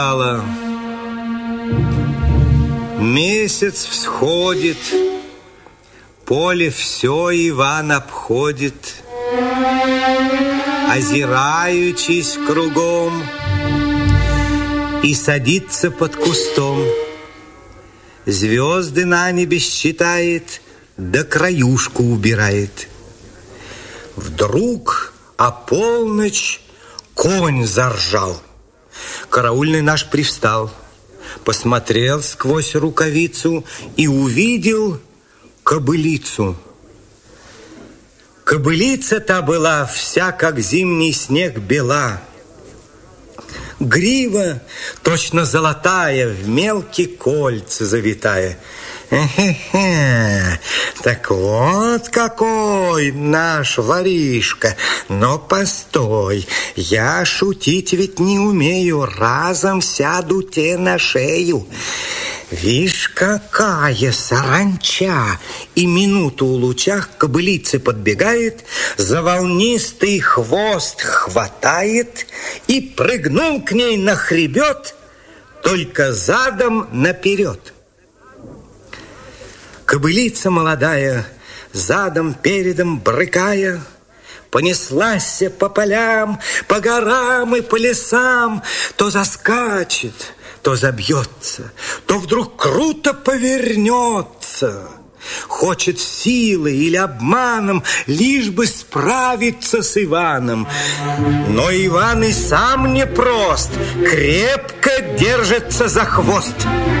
Месяц всходит, поле все Иван обходит, озираючись кругом, и садится под кустом. Звезды на небе считает, да краюшку убирает. Вдруг о полночь конь заржал. Караульный наш привстал, посмотрел сквозь рукавицу и увидел кобылицу. Кобылица-то была вся, как зимний снег, бела. Грива точно золотая, в мелкие кольца завитая. Так вот какой наш воришка. Но постой, я шутить ведь не умею, разом сяду те на шею. Вишь, какая саранча! И минуту у лучах кобылицы подбегает, за волнистый хвост хватает и прыгнул к ней на хребет, только задом наперед. Кобылица молодая, задом передом брыкая, понеслась по полям, по горам и по лесам, то заскачет, то забьется, то вдруг круто повернется. Хочет силой или обманом лишь бы справиться с Иваном. Но Иван и сам непрост, крепко держится за хвост.